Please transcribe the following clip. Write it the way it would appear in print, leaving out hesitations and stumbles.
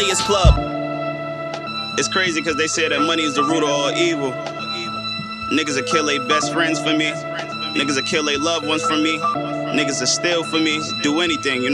Club. It's crazy because they say that money is the root of all evil. Niggas will kill their best friends for me. Niggas will kill their loved ones for me. Niggas will steal for me. Do anything,